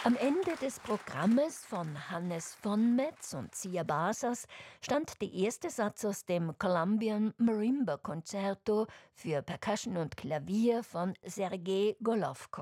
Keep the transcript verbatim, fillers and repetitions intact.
Am Ende des Programmes von Hannes von Metz und Sia Basas stand der erste Satz aus dem Columbian Marimba Concerto für Percussion und Klavier von Sergei Golowko.